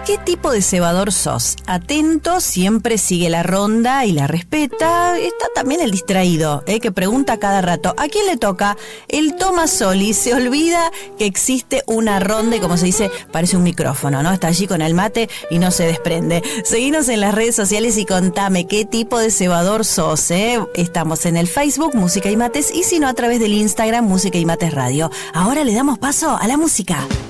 ¿Qué tipo de cebador sos? Atento, siempre sigue la ronda y la respeta. Está también el distraído, que pregunta cada rato. ¿A quién le toca? El Tomasoli se olvida que existe una ronda y, como se dice, parece un micrófono, ¿no? Está allí con el mate y no se desprende. Seguinos en las redes sociales y contame qué tipo de cebador sos, Estamos en el Facebook Música y Mates y si no a través del Instagram Música y Mates Radio. Ahora le damos paso a la música.